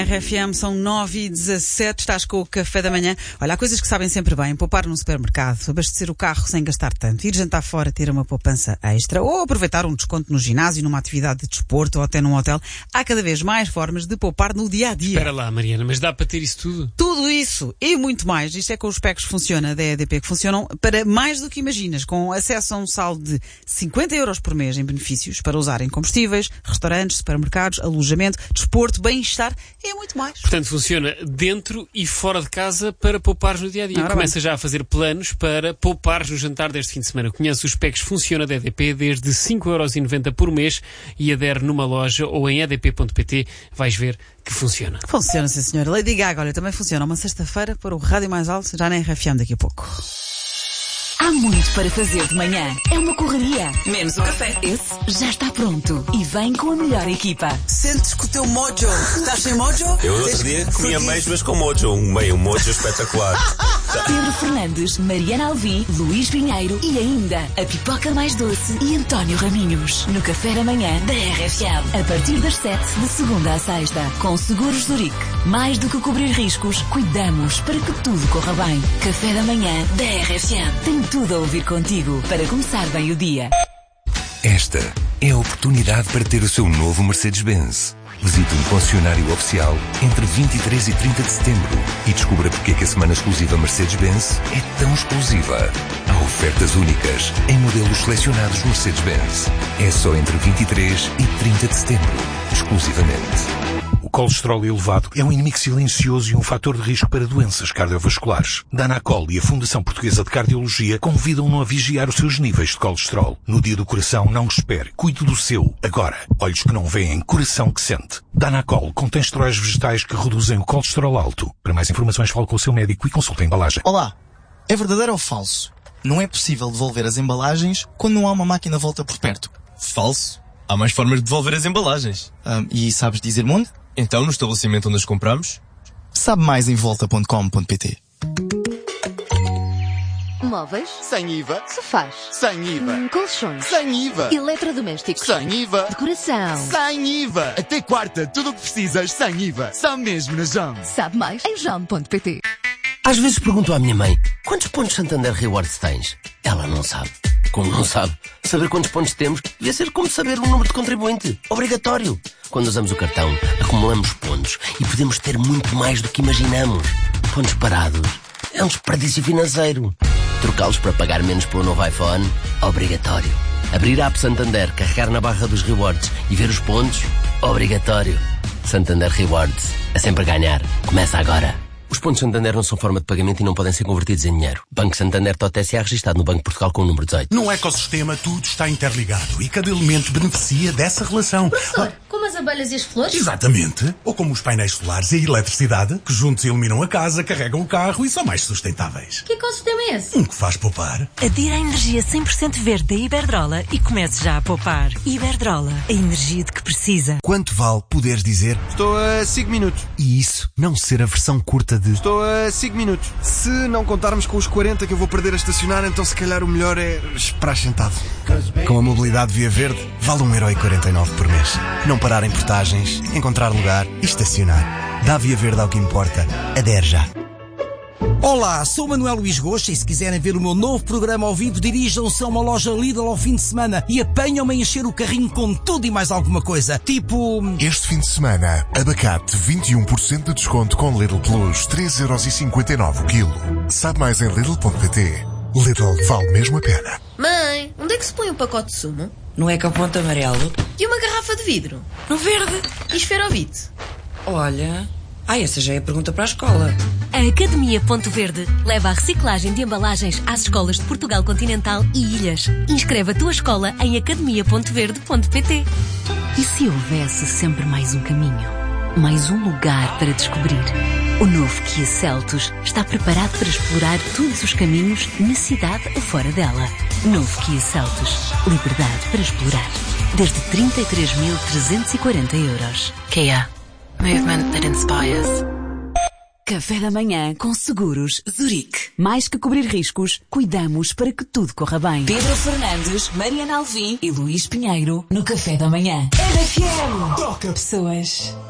RFM são 9h17, estás com o café da manhã. Olha, há coisas que sabem sempre bem: poupar num supermercado, abastecer o carro sem gastar tanto, ir jantar fora, ter uma poupança extra ou aproveitar um desconto no ginásio, numa atividade de desporto ou até num hotel. Há cada vez mais formas de poupar no dia-a-dia. Espera lá, Mariana, mas dá para ter isso tudo? Tudo isso e muito mais. Isto é com os PECs Funciona da EDP, que funcionam para mais do que imaginas, com acesso a um saldo de 50 euros por mês em benefícios para usar em combustíveis, restaurantes, supermercados, alojamento, desporto, bem-estar e muito mais. Portanto, funciona dentro e fora de casa para poupares no dia-a-dia. Começa já a fazer planos para poupares no jantar deste fim de semana. Conhece os PECs Funciona da EDP desde 5,90€ por mês e adere numa loja ou em edp.pt. Vais ver que funciona. Funciona, sim, senhora. Lady Gaga, olha, também funciona. Uma sexta-feira para o rádio mais alto, já na RFM daqui a pouco. Há muito para fazer de manhã. É uma correria. Menos o café. Esse já está pronto. E vem com a melhor equipa. Sentes com o teu mojo. Estás sem mojo? Eu outro dia comia mas com mojo. Um mojo espetacular. Pedro Fernandes, Mariana Alvim, Luís Pinheiro e ainda a pipoca mais doce e António Raminhos. No café da manhã da RFM. A partir das 7, de segunda à sexta. Com Seguros Zurique. Mais do que cobrir riscos, cuidamos para que tudo corra bem. Café da manhã da RFM. Tem tudo a ouvir contigo para começar bem o dia. Esta é a oportunidade para ter o seu novo Mercedes-Benz. Visite um concessionário oficial entre 23 e 30 de setembro e descubra porque é que a semana exclusiva Mercedes-Benz é tão exclusiva. Há ofertas únicas em modelos selecionados Mercedes-Benz. É só entre 23 e 30 de setembro, exclusivamente. O colesterol elevado é um inimigo silencioso e um fator de risco para doenças cardiovasculares. Danacol e a Fundação Portuguesa de Cardiologia convidam-no a vigiar os seus níveis de colesterol. No dia do coração, não espere. Cuide do seu, agora. Olhos que não veem, coração que sente. Danacol contém esteróis vegetais que reduzem o colesterol alto. Para mais informações, fale com o seu médico e consulte a embalagem. Olá, é verdadeiro ou falso? Não é possível devolver as embalagens quando não há uma máquina de volta por perto. Falso. Há mais formas de devolver as embalagens. E sabes dizer-me onde? Então, no estabelecimento onde as compramos? Sabe mais em volta.com.pt. Móveis? Sem IVA. Sofás? Sem IVA. Colchões? Sem IVA. Eletrodomésticos? Sem IVA. Decoração? Sem IVA. Até quarta, tudo o que precisas sem IVA. Só mesmo na JOM. Sabe mais em JOM.pt. Às vezes pergunto à minha mãe, quantos pontos Santander Rewards tens? Ela não sabe. Como não sabe, saber quantos pontos temos devia ser como saber o número de contribuinte. Obrigatório. Quando usamos o cartão, acumulamos pontos e podemos ter muito mais do que imaginamos. Pontos parados é um desperdício financeiro. Trocá-los para pagar menos pelo novo iPhone? Obrigatório. Abrir a app Santander, carregar na barra dos rewards e ver os pontos? Obrigatório. Santander Rewards. É sempre a ganhar. Começa agora. Os pontos Santander não são forma de pagamento e não podem ser convertidos em dinheiro. Banco Santander TOTS é registado no Banco de Portugal com o número 18. Num ecossistema tudo está interligado e cada elemento beneficia dessa relação. Professor, como as abelhas e as flores? Exatamente. Ou como os painéis solares e a eletricidade, que juntos iluminam a casa, carregam o carro e são mais sustentáveis. Que ecossistema é esse? Um que faz poupar. Adira à energia 100% verde da Iberdrola e comece já a poupar. Iberdrola, a energia de que precisa. Quanto vale poderes dizer estou a 5 minutos. E isso não ser a versão curta de estou a 5 minutos. Se não contarmos com os 40 que eu vou perder a estacionar, então se calhar o melhor é esperar sentado. Com a mobilidade Via Verde, vale 1,49€ por mês. Não parar em portagens, encontrar lugar e estacionar. Dá Via Verde ao que importa. Adere já. Olá, sou Manuel Luís Gosto e se quiserem ver o meu novo programa ao vivo, dirijam-se a uma loja Lidl ao fim de semana e apanham-me a encher o carrinho com tudo e mais alguma coisa. Tipo... Este fim de semana, abacate 21% de desconto com Lidl Plus, 3,59€ o quilo. Sabe mais em Lidl.pt. Lidl vale mesmo a pena. Mãe, onde é que se põe um pacote de sumo? No ecoponto amarelo. E uma garrafa de vidro? No verde. E esferovite? Olha... essa já é a pergunta para a escola. A Academia Ponto Verde leva a reciclagem de embalagens às escolas de Portugal Continental e Ilhas. Inscreve a tua escola em academiapontoverde.pt. E se houvesse sempre mais um caminho? Mais um lugar para descobrir? O novo Kia Seltos está preparado para explorar todos os caminhos na cidade ou fora dela. Novo Kia Seltos. Liberdade para explorar. Desde 33.340€. Kia. Movement that inspires. Café da manhã com Seguros Zurique. Mais que cobrir riscos, cuidamos para que tudo corra bem. Pedro Fernandes, Mariana Alvim e Luís Pinheiro no Café da manhã. RFM. Toca pessoas.